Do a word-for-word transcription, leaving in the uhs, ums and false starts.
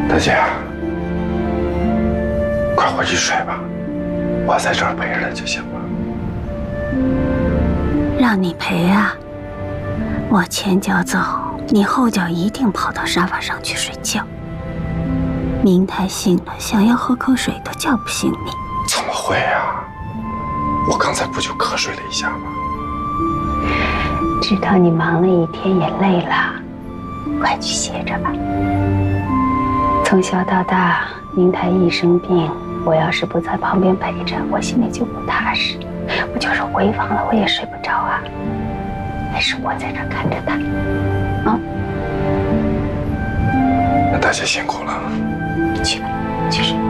大姐，快回去睡吧，我在这儿陪着她就行了。 让你陪啊！我前脚走，你后脚一定跑到沙发上去睡觉。明台醒了，想要喝口水都叫不醒你。 怎么会啊？我刚才不就瞌睡了一下吗？ 知道你忙了一天也累了，快去歇着吧。从小到大，明台一生病，我要是不在旁边陪着，我心里就不踏实。我就是回房了，我也睡不着啊。还是我在这看着他。啊， 那大姐辛苦了。 去吧，去睡。